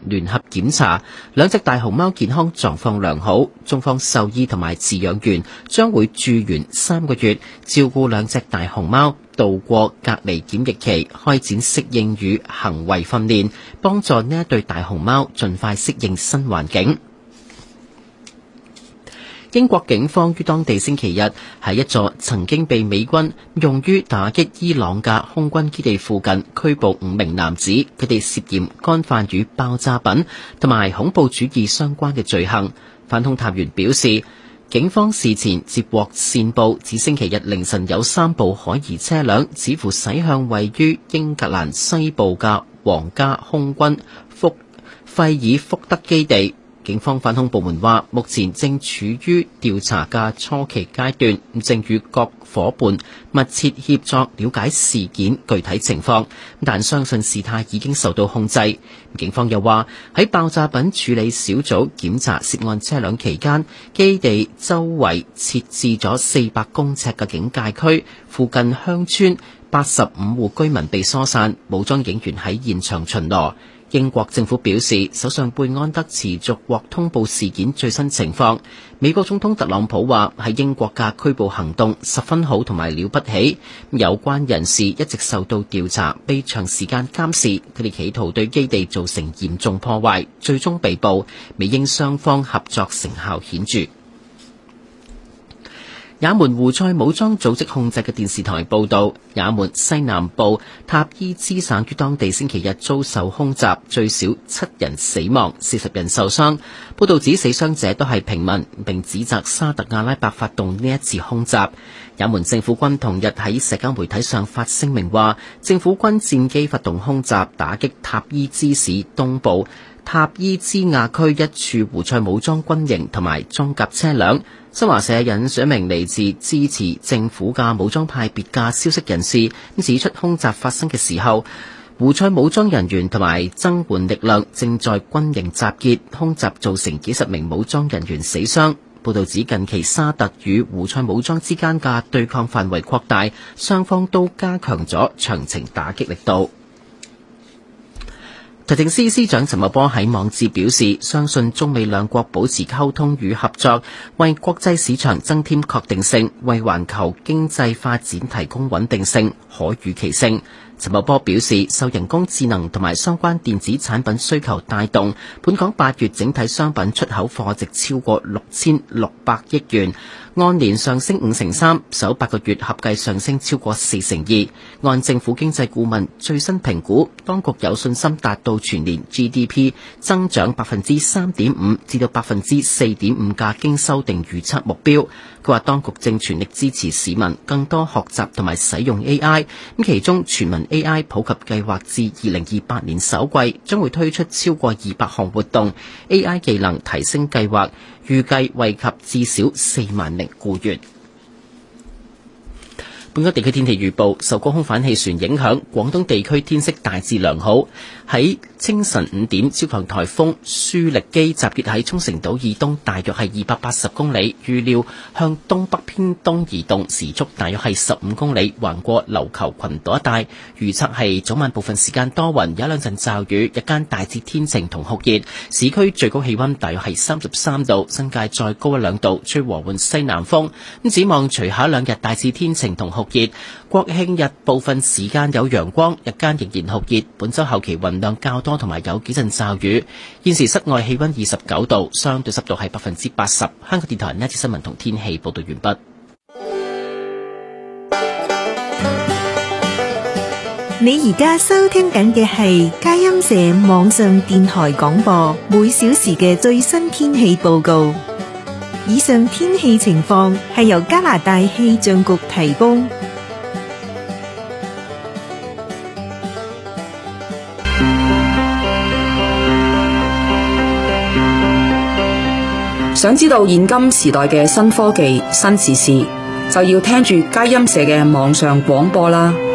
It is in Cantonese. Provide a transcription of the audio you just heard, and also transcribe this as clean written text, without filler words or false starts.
聯合檢查，兩隻大熊貓健康狀況良好。中方獸醫同埋飼養員將會駐園3個月，照顧兩隻大熊貓度過隔離檢疫期，開展適應與行為訓練，幫助呢一對大熊貓盡快適應新環境。英國警方於當地星期日喺一座曾經被美軍用於打擊伊朗嘅空軍基地附近拘捕5名男子，佢哋涉嫌干犯與爆炸品同埋恐怖主義相關嘅罪行。反恐探員表示，警方事前接獲線報，指星期日凌晨有3部可疑車輛似乎駛向位於英格蘭西部嘅皇家空軍費爾福德基地。警方反恐部門話，目前正處於調查嘅初期階段，正與各夥伴密切協作了解事件具體情況，但相信事態已經受到控制。警方又話，喺爆炸品處理小組檢查涉案車輛期間，基地周圍設置咗400公尺嘅警戒區，附近鄉村85戶居民被疏散，武裝警員喺現場巡邏。英國政府表示，首相貝安德持續獲通報事件最新情況。美國總統特朗普話，喺英國嘅拘捕行動十分好同埋了不起，有關人士一直受到調查，被長時間監視，佢哋企圖對基地造成嚴重破壞，最終被捕。美英雙方合作成效顯著。也門胡塞武裝組織控制嘅電視台報道，也門西南部塔伊茲省於當地星期日遭受空襲，最少7人死亡，40人受傷。報道指死傷者都係平民，並指責沙特阿拉伯發動呢一次空襲。也門政府軍同日喺社交媒體上發聲明話，政府軍戰機發動空襲，打擊塔伊茲市東部塔伊茲亞區一處胡塞武裝軍營同埋裝甲車輛。新華社引述一名嚟自支持政府嘅武裝派別嘅消息人士，指出空襲發生嘅時候，胡塞武裝人員同埋增援力量正在軍營集結，空襲造成幾十名武裝人員死傷。報道指近期沙特與胡塞武裝之間嘅對抗範圍擴大，雙方都加強咗長程打擊力度。財政司司長陳茂波喺網誌表示，相信中美兩國保持溝通與合作，為國際市場增添確定性，為環球經濟發展提供穩定性、可預期性。陳茂波表示，受人工智能同埋相關電子產品需求帶動，本港8月整體商品出口貨值超過6600億元，按年上升53%，首8個月合計上升超過42%。按政府經濟顧問最新評估，當局有信心達到全年 GDP 增長3.5%至到4.5%嘅經修訂預測目標。佢話當局正全力支持市民更多學習同埋使用 AI， 其中全民 AI 普及計劃至2028年首季將會推出超過200項活動 AI 技能提升計劃，預計惠及至少4萬名僱員。本港地區天氣預報，受高空反氣旋影響，廣東地區天色大致良好。喺清晨5點，超強颱風舒力基集結喺沖繩島以東大約係280公里，預料向東北偏東移動，時速大約係15公里，橫過琉球群島一帶。預測係早晚部分時間多雲，有一兩陣驟雨，日間大致天晴同酷熱，市區最高氣溫大約係33度，新界再高1-2度，吹和緩西南風。展望隨後2日大致天晴同酷熱，國慶日部分時間有陽光，日間仍然酷熱。本週後期雲量較多，同埋有幾陣驟雨。現時室外氣溫29度，相對濕度係80%。香港電台呢一節新聞同天氣報道完畢。 你而家收聽緊嘅係佳音社網上電台廣播，每小時嘅最新天氣報告。以上天氣情況係由加拿大氣象局提供。 想知道現今時代嘅新科技、新時事，就要聽住佳音社嘅網上廣播啦。